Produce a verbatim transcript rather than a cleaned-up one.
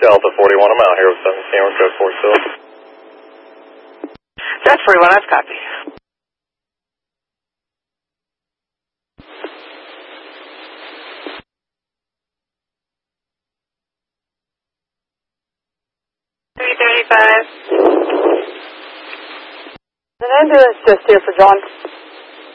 Delta forty-one, I'm out here with seven Cameron code four two. That's forty-one, I've copy. three thirty-five. An ambulance just here for John.